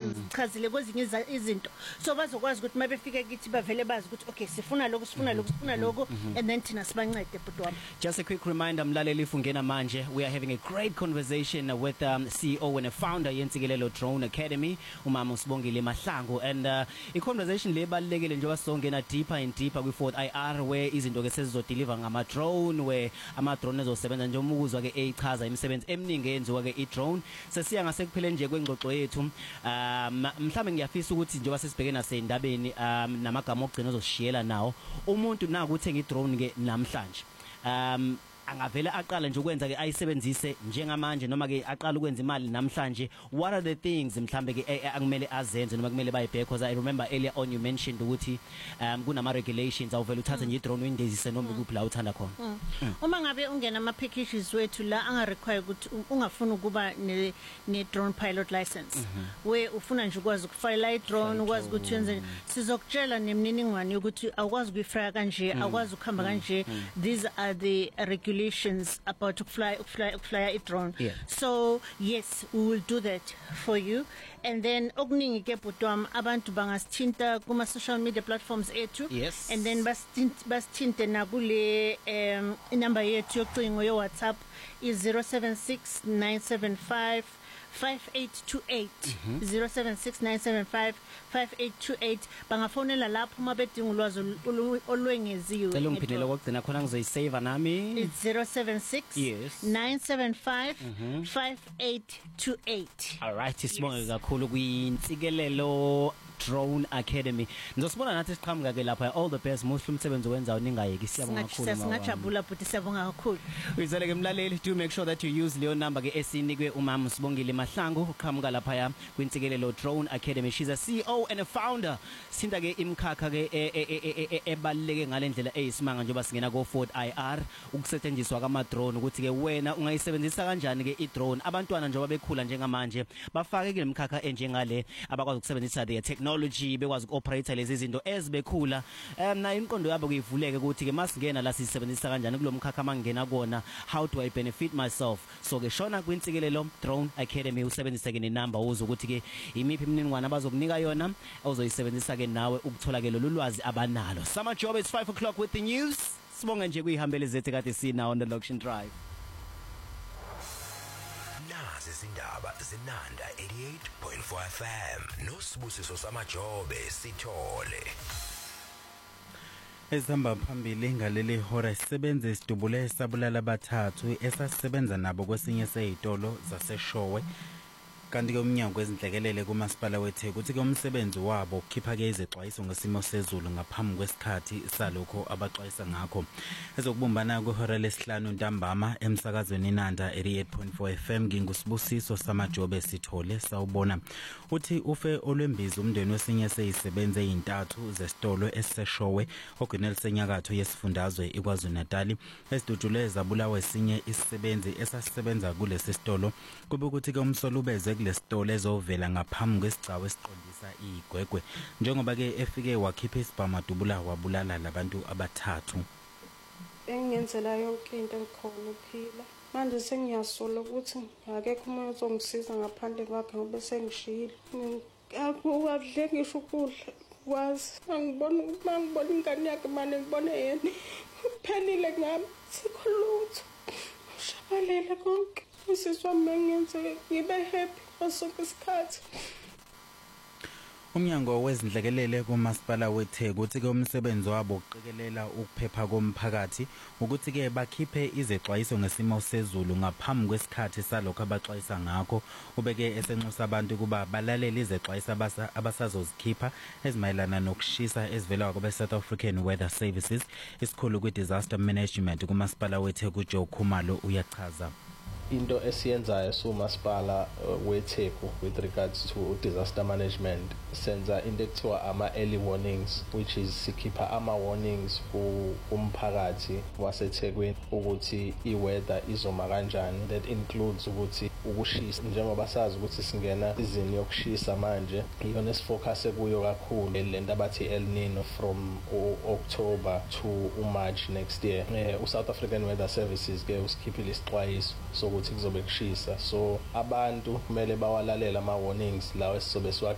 ngichazile kwezinye izinto so bazokwazi ukuthi mabefika kithi bavele bazi ukuthi okay sifuna lokho and then thina sibancede bhuti wami. Just a quick reminder mlaleli ifungena manje, we are having a great conversation with CEO and a founder yeNtsikelelo Drone Academy umama uSibongile Mahlangu, and I conversation le balekile njengoba songena deeper and deeper kwi 4th IR where izinto ke sezizodeliver ngama drone, where ama drone ezosebenza nje umukuzwa ke echaza imisebenzi eminingi enziwa ke i-drone. Sesiya ngasekupheleni nje kwengxoxo yethu, mhlambe ngiyafisa ukuthi njengoba sesibhekene nasendabeni namagama ogcina ozosishiyela nawo umuntu naku uthenga i-drone ke namhlanje angavela aqala nje ukwenza ke ayisebenzise njengamanje noma ke aqala ukwenza imali namhlanje. What are the things mhlambe ke akumele azenze noma kumele bayibheke? Because I remember earlier on you mentioned ukuthi kunama regulations awuvela uthathe nje i-drone uyindezise noma kuphi la uthanda khona. Uma ngabe ungena ama packages wethu la anga require ukuthi ungafuna ukuba ne drone pilot license, we ufuna nje ukwazi ukufile i-drone ukwazi ukuthi yenze, sizokutshela nemininingwane ukuthi awukwazi ukuyifrya kanje, awukwazi ukuhamba kanje. These are the regulations about to fly a drone. So yes, we will do that for you. And then okuningi ke butwam abantu bangasithinta kuma social media platforms ethu, and then basithinte nakule number yethu yocingo yo WhatsApp is 076 975 5828 07697555828. Bangafonela lapho mabedinga ulwazi olwengeziwe. Cela ungiphindele kokugcina khona ngizoyisave nami. It's 076 975 5828. All right, sibonge kakhulu kwiNtsikelelo Drone Academy. Ngizosibona nathi siqhamuka ke lapha. All the best, muhle umsebenzi wenzayo ningayeki. Siyabonga kakhulu. Singajabula futhi siyabonga kakhulu. Uyizele ke mlaleli, do make sure that you use leyo number ke esinikwe umama uSibongile Mahlangu uqhamuka lapha ya kwiNtsikelelo Drone Academy. She's a CEO and a founder. Sinta ke imkhakha ke ebaluleke ngalendlela eyisimanga njengoba singena ko 4th IR ukusetshenziswa kwama drone, ukuthi ke wena ungayisebenzisa kanjani ke i-drone. Abantwana njengoba bekhula njengamanje bafake ke lemkhakha enjengale abakwazi ukusebenzisa the technology, bekwazi ukoperate lezi zinto ezibekhula. Na inqondo yabo kuyivuleke ukuthi ke masingena la sisebenzisa kanjani kulomkhakha mangena kona, how do I benefit myself? So ke shona kwiNtsikelelo Drone Academy usebenzise ke nenumber uzo ukuthi ke imiphi imininingwane abazokunika yona ozoyisebenzisa ke nawe ukuthola ke lolu lwazi abanalo. Summer Job, it's 5 o'clock with the news. Sibonga nje kuyihambele zethu kade sina on the Loction Drive. Nazi izindaba zinanda 88.4 FM noSibusiso Samajobe sithole. Ezihamba phambili ngaleli hora sisebenze sidubule sabulala abathathu esasisebenza nabo kwesinye sezitolo zaseshowe. Kanti ke umnyango wezinhlekelele kumasipala weTheku uthi ke umsebenzi wabo ukhipha ke izexwayiso ngesimo sezulu ngaphambi kwesikhathi salokho abaxwayisa ngakho. Ezokubumbana kwehora lesihlanu ntambama emsakazweni Nanda 88.4 FM nginguSibusiso Samajobe sithole sawubona. Uthi ufe olwembizi umndeni wesinye seyisebenze ezintathu zesitolo eseshowe ogcinela senyakatho yesifundazwe iKwaZulu Natal esidutshule zabulawa esinye isisebenzi esasisebenza kulesi sitolo. Kube ukuthi ke umsolubeze kulesitolo ezovela ngaphambi kwesigcawu esiqondisa igwegwe njengoba ke efike wakhipha isibhamadubula wabulala labantu abathathu. Engenzela yonke into ekhona uphila. Manje sengiyasola ukuthi akekho umuntu ozongisiza ngaphandle kwakhe ngoba sengishilo. Akudle ngisho ukudla kwazi angibona ingane yakhe manje ngibone yena kuphelile ngami sikho lutho. Shabalele konke. Usizwa mengenze ngibe happy sonke isikhathi. Umnyango wezinhlekelele kumasipala weTheku uthi ke umsebenzi wabo uqikelela ukuphepha komphakathi ukuthi ke bakhiphe izexwayiso ngesimo sezulu ngaphambi kwesikhathi salokho abaxwayisa ngakho. Ubeke esenxusa abantu kuba balalele izexwayiso abasazozikhipha ezimayelana nokushisa ezivela kwabe South African Weather Services isikhulu kwi disaster management kumasipala weTheku Joe Khumalo uyachaza. Into esiyenzayo somasipala weTheku with regards to disaster management senza into ekuthiwa ama early warnings, which is sikhipha ama warnings kumphakathi waseThekwini ukuthi iweather izoma kanjani. That includes ukuthi ukushisa, njengoba sazi ukuthi singena season yokushisa manje iyona esifocus kuyo kakhulu lento abathi El Nino from October to March next year. South African Weather Services ke usikhiphile isixwayiso so ukuthi kuzobe kushisa, so abantu kumele bawalalela ama warnings lawo esizobe